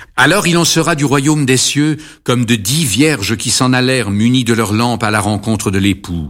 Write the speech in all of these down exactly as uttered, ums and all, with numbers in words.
Alors il en sera du royaume des cieux comme de dix vierges qui s'en allèrent munies de leurs lampes à la rencontre de l'époux.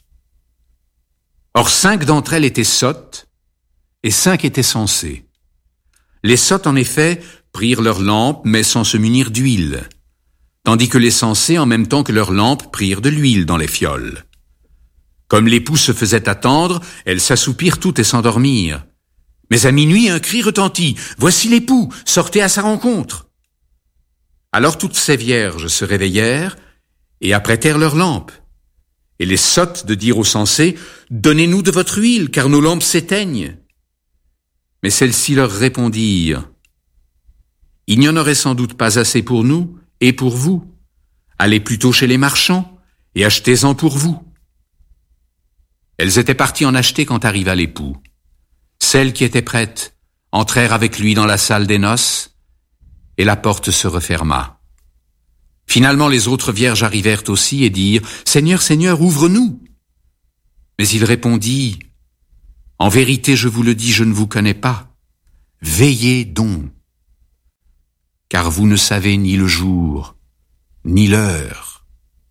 Or cinq d'entre elles étaient sottes, et cinq étaient sensées. Les sottes, en effet, prirent leurs lampes, mais sans se munir d'huile, tandis que les sensées, en même temps que leurs lampes, prirent de l'huile dans les fioles. Comme l'époux se faisait attendre, elles s'assoupirent toutes et s'endormirent. Mais à minuit, un cri retentit. « Voici l'époux, sortez à sa rencontre !» Alors toutes ces vierges se réveillèrent et apprêtèrent leurs lampes. Et les sottes de dire aux sensés, « Donnez-nous de votre huile, car nos lampes s'éteignent. » Mais celles-ci leur répondirent, « Il n'y en aurait sans doute pas assez pour nous et pour vous. Allez plutôt chez les marchands et achetez-en pour vous. » Elles étaient parties en acheter quand arriva l'époux. Celles qui étaient prêtes entrèrent avec lui dans la salle des noces, et la porte se referma. Finalement, les autres vierges arrivèrent aussi et dirent « Seigneur, Seigneur, ouvre-nous !» Mais il répondit « En vérité, je vous le dis, je ne vous connais pas. Veillez donc, car vous ne savez ni le jour, ni l'heure. »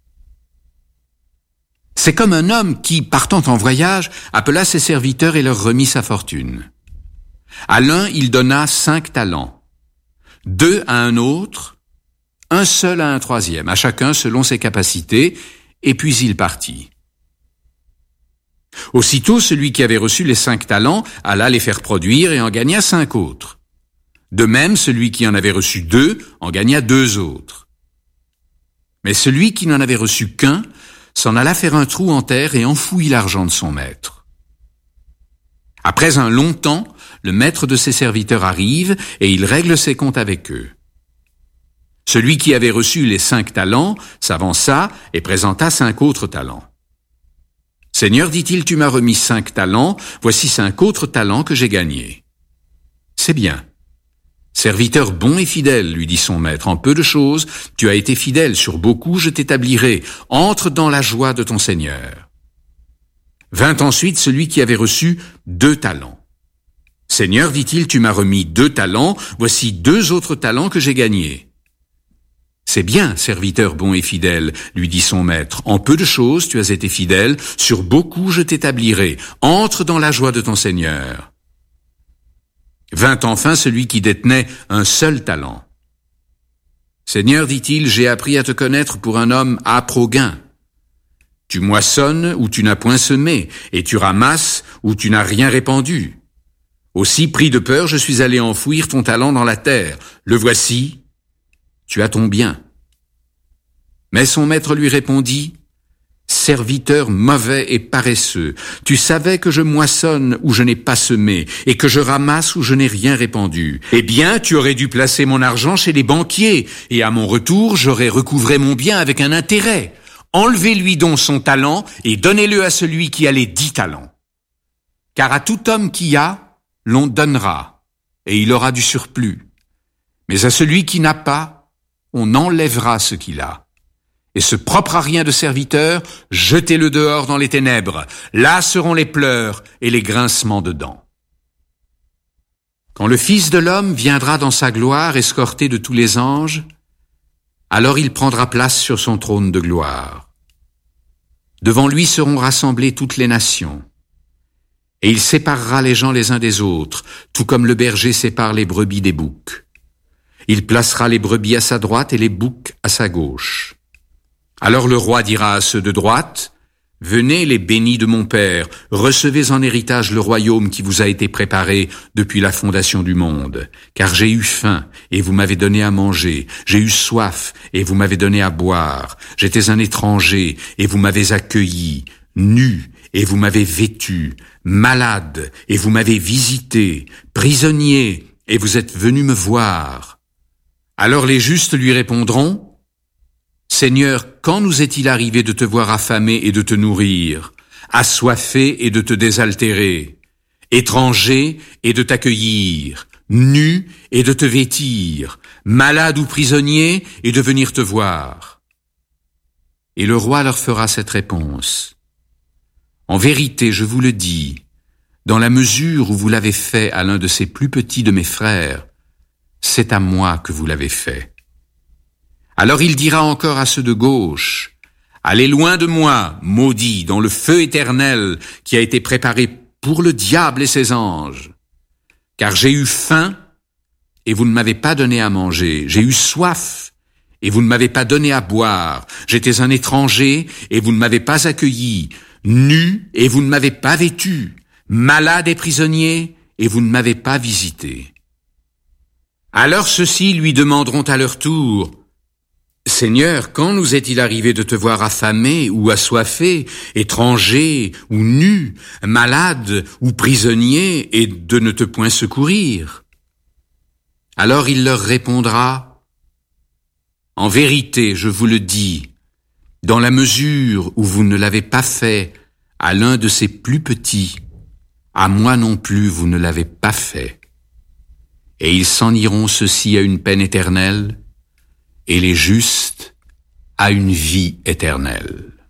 C'est comme un homme qui, partant en voyage, appela ses serviteurs et leur remit sa fortune. À l'un, il donna cinq talents, deux à un autre, un seul à un troisième, à chacun selon ses capacités, et puis il partit. Aussitôt, celui qui avait reçu les cinq talents alla les faire produire et en gagna cinq autres. De même, celui qui en avait reçu deux en gagna deux autres. Mais celui qui n'en avait reçu qu'un s'en alla faire un trou en terre et enfouit l'argent de son maître. Après un long temps, le maître de ses serviteurs arrive et il règle ses comptes avec eux. Celui qui avait reçu les cinq talents s'avança et présenta cinq autres talents. « Seigneur, dit-il, tu m'as remis cinq talents, voici cinq autres talents que j'ai gagnés. »« C'est bien. Serviteur bon et fidèle, lui dit son maître, en peu de choses, tu as été fidèle, sur beaucoup je t'établirai, entre dans la joie de ton Seigneur. » Vint ensuite celui qui avait reçu deux talents. « Seigneur, dit-il, tu m'as remis deux talents, voici deux autres talents que j'ai gagnés. » C'est bien, serviteur bon et fidèle, lui dit son maître, en peu de choses tu as été fidèle, sur beaucoup je t'établirai, entre dans la joie de ton Seigneur. Vint enfin celui qui détenait un seul talent. Seigneur, dit-il, j'ai appris à te connaître pour un homme âpre au gain. Tu moissonnes où tu n'as point semé, et tu ramasses où tu n'as rien répandu. Aussi, pris de peur, je suis allé enfouir ton talent dans la terre. Le voici, tu as ton bien. Mais son maître lui répondit, serviteur mauvais et paresseux, tu savais que je moissonne où je n'ai pas semé, et que je ramasse où je n'ai rien répandu. Eh bien, tu aurais dû placer mon argent chez les banquiers, et à mon retour, j'aurais recouvré mon bien avec un intérêt. Enlevez-lui donc son talent, et donnez-le à celui qui a les dix talents. Car à tout homme qui a, l'on donnera, et il aura du surplus. Mais à celui qui n'a pas, on enlèvera ce qu'il a. Et ce propre à rien de serviteur, jetez-le dehors dans les ténèbres. Là seront les pleurs et les grincements de dents. Quand le Fils de l'homme viendra dans sa gloire, escorté de tous les anges, alors il prendra place sur son trône de gloire. Devant lui seront rassemblées toutes les nations. Et il séparera les gens les uns des autres, tout comme le berger sépare les brebis des boucs. Il placera les brebis à sa droite et les boucs à sa gauche. Alors le roi dira à ceux de droite, « Venez les bénis de mon Père, recevez en héritage le royaume qui vous a été préparé depuis la fondation du monde. Car j'ai eu faim, et vous m'avez donné à manger, j'ai eu soif, et vous m'avez donné à boire, j'étais un étranger, et vous m'avez accueilli, nu, et vous m'avez vêtu, malade, et vous m'avez visité, prisonnier, et vous êtes venu me voir. » Alors les justes lui répondront, « Seigneur, quand nous est-il arrivé de te voir affamé et de te nourrir, assoiffé et de te désaltérer, étranger et de t'accueillir, nu et de te vêtir, malade ou prisonnier et de venir te voir ?» Et le roi leur fera cette réponse. « En vérité, je vous le dis, dans la mesure où vous l'avez fait à l'un de ces plus petits de mes frères, c'est à moi que vous l'avez fait. Alors il dira encore à ceux de gauche, allez loin de moi, maudits, dans le feu éternel qui a été préparé pour le diable et ses anges. Car j'ai eu faim, et vous ne m'avez pas donné à manger. J'ai eu soif, et vous ne m'avez pas donné à boire. J'étais un étranger, et vous ne m'avez pas accueilli. Nu, et vous ne m'avez pas vêtu. Malade et prisonnier, et vous ne m'avez pas visité. Alors ceux-ci lui demanderont à leur tour, « Seigneur, quand nous est-il arrivé de te voir affamé ou assoiffé, étranger ou nu, malade ou prisonnier, et de ne te point secourir ?» Alors il leur répondra, « En vérité, je vous le dis, dans la mesure où vous ne l'avez pas fait à l'un de ces plus petits, à moi non plus vous ne l'avez pas fait. » Et ils s'en iront ceux-ci à une peine éternelle, et les justes à une vie éternelle.